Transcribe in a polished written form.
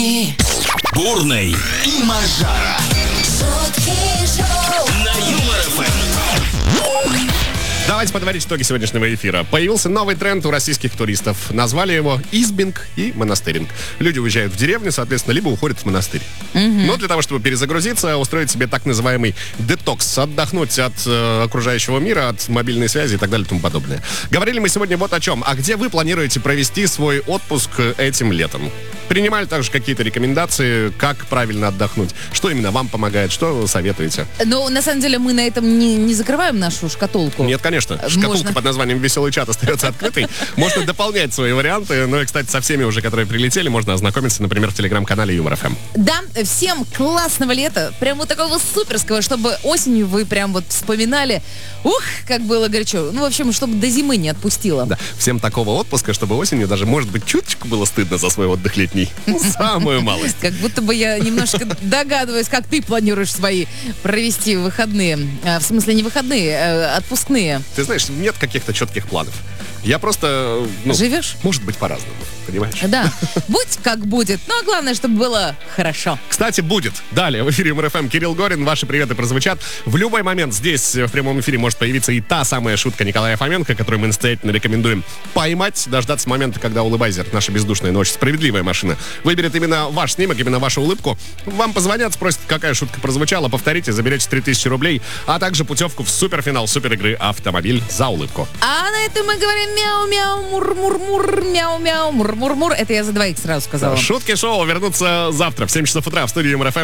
будни Бурной и Мажара на Юмор ФМ. Давайте подводить итоги сегодняшнего эфира. Появился новый тренд у российских туристов. Назвали его избинг и монастыринг. Люди уезжают в деревню, соответственно, либо уходят в монастырь. Но для того, чтобы перезагрузиться, устроить себе так называемый детокс, отдохнуть от окружающего мира, от мобильной связи и так далее и тому подобное. Говорили мы сегодня вот о чем. А где вы планируете провести свой отпуск этим летом? Принимали также какие-то рекомендации, как правильно отдохнуть? Что именно вам помогает? Что вы советуете? Но на самом деле мы на этом не закрываем нашу шкатулку. Нет, конечно. Шкатулка под названием «Веселый чат» остается открытой. Можно дополнять свои варианты. Ну и, кстати, со всеми уже, которые прилетели, можно ознакомиться, например, в телеграм-канале Юмор ФМ. Да, всем классного лета, прям вот такого суперского, чтобы осенью вы прям вот вспоминали, как было горячо. Ну, в общем, чтобы до зимы не отпустило. Да, всем такого отпуска, чтобы осенью даже, может быть, чуточку было стыдно за свой отдых летний. Самую малость. Как будто бы я немножко догадываюсь, как ты планируешь свои провести выходные. В смысле, не выходные, отпускные. Ты знаешь, нет каких-то четких планов. Я просто... Живешь? Может быть, по-разному, понимаешь? Да. Будь как будет, но главное, чтобы было хорошо. Кстати, будет. Далее в эфире Юмор ФМ Кирилл Горин. Ваши приветы прозвучат. В любой момент здесь в прямом эфире может появиться и та самая шутка Николая Фоменко, которую мы настоятельно рекомендуем поймать, дождаться момента, когда улыбайзер, наша бездушная ночь, справедливая машина, выберет именно ваш снимок, именно вашу улыбку. Вам позвонят, спросят, какая шутка прозвучала, повторите, заберете 3000 рублей, а также путевку в суперфинал суперигры «Автомобиль за улыбку». А на этом мы говорим мяу-мяу, мур-мур-мур, мяу-мяу, мур-мур-мур. Это я за двоих сразу сказала. Шутки шоу вернутся завтра в 7 часов утра в студии Юмор ФМ.